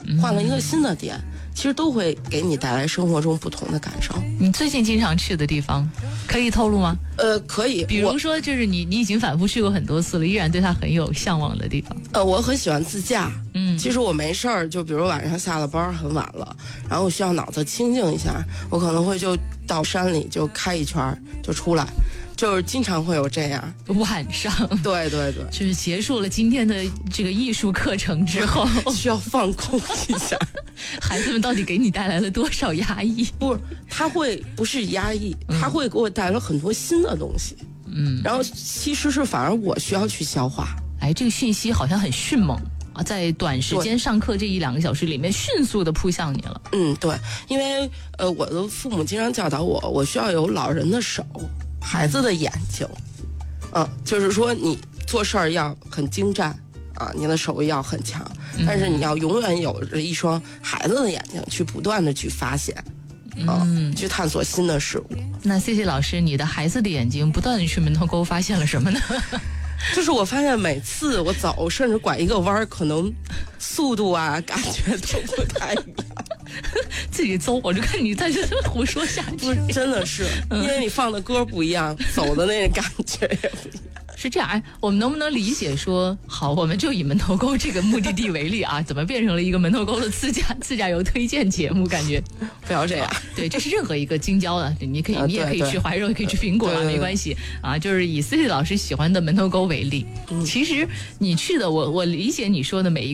换了一个新的点，其实都会给你带来生活中不同的感受。 你最近经常去的地方，可以透露吗？ 可以， 比如说就是你已经反复去过很多次了，依然对它很有向往的地方。 我很喜欢自驾。其实我没事儿，就比如晚上下了班很晚了，然后我需要脑子清静一下，我可能会就到山里就开一圈就出来，就是经常会有这样。 晚上， 对， 就是结束了今天的这个艺术课程之后， 需要放空一下。 孩子们到底给你带来了多少压抑？ 不是压抑，他会给我带来很多新的东西。然后其实是反而我需要去消化。 哎，这个讯息好像很迅猛啊，在短时间上课这1-2个小时里面，迅速的扑向你了。 对，因为我的父母经常教导我需要有老人的手，孩子的眼睛。就是说你做事儿要很精湛啊，你的手艺要很强，但是你要永远有着一双孩子的眼睛，去不断的去发现。去探索新的事物。 那谢谢老师，你的孩子的眼睛不断的去门头沟发现了什么呢？ 就是我发现每次我走，甚至拐一个弯，可能速度啊，感觉都不太一样。 自己走，我就看你在这胡说下去。 不是，真的是，因为你放的歌不一样，走的那个感觉也不一样。 是这样，哎，我们能不能理解说，好，我们就以门头沟这个目的地为例啊，怎么变成了一个门头沟的自驾游推荐节目？感觉不要这样。 对，这是任何一个京郊的，你也可以去怀柔，也可以去苹果啊，没关系啊。就是以 Cici 老师喜欢的门头沟为例，其实你去的，我理解你说的每一个